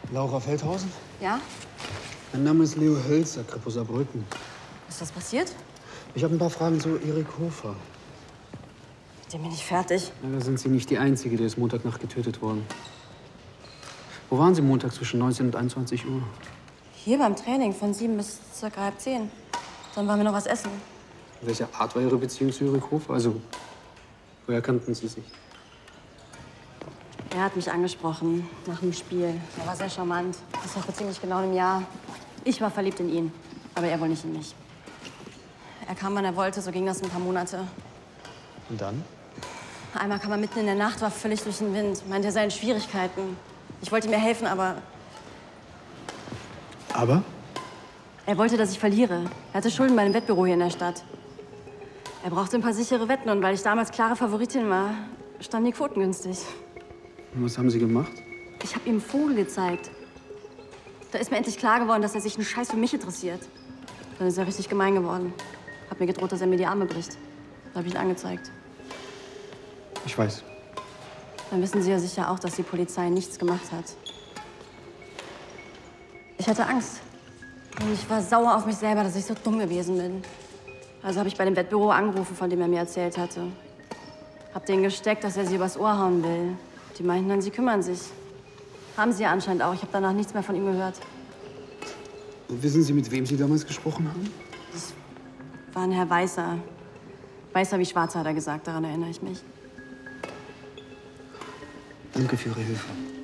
Laura Feldhausen? Ja? Mein Name ist Leo Hölzer, Kripo Saarbrücken. Ist was passiert? Ich habe ein paar Fragen zu Erik Hofer. Mit dem bin ich fertig. Ja, da sind Sie nicht die Einzige, der ist Montagnacht getötet worden. Wo waren Sie Montag zwischen 19 und 21 Uhr? Hier beim Training von 7 bis ca. 9:30. Dann waren wir noch was essen. Welche Art war Ihre Beziehung zu Erik Hofer? Also, woher kannten Sie sich? Er hat mich angesprochen nach dem Spiel. Er war sehr charmant. Das war vor ziemlich genau einem Jahr. Ich war verliebt in ihn, aber er wohl nicht in mich. Er kam, wann er wollte, so ging das ein paar Monate. Und dann? Einmal kam er mitten in der Nacht, war völlig durch den Wind, meinte, er sei in Schwierigkeiten. Ich wollte ihm ja helfen, aber Aber? er wollte, dass ich verliere. Er hatte Schulden bei einem Wettbüro hier in der Stadt. Er brauchte ein paar sichere Wetten und weil ich damals klare Favoritin war, standen die Quoten günstig. Und was haben Sie gemacht? Ich habe ihm einen Vogel gezeigt. Da ist mir endlich klar geworden, dass er sich einen Scheiß für mich interessiert. Dann ist er richtig gemein geworden. Hat mir gedroht, dass er mir die Arme bricht. Da habe ich ihn angezeigt. Ich weiß. Dann wissen Sie ja sicher auch, dass die Polizei nichts gemacht hat. Ich hatte Angst. Und ich war sauer auf mich selber, dass ich so dumm gewesen bin. Also habe ich bei dem Wettbüro angerufen, von dem er mir erzählt hatte. Hab denen gesteckt, dass er sie übers Ohr hauen will. Die meinten dann, sie kümmern sich. Haben sie ja anscheinend auch. Ich habe danach nichts mehr von ihm gehört. Und wissen Sie, mit wem Sie damals gesprochen haben? Das war ein Herr Weißer. Weißer wie Schwarzer, hat er gesagt. Daran erinnere ich mich. Danke für Ihre Hilfe.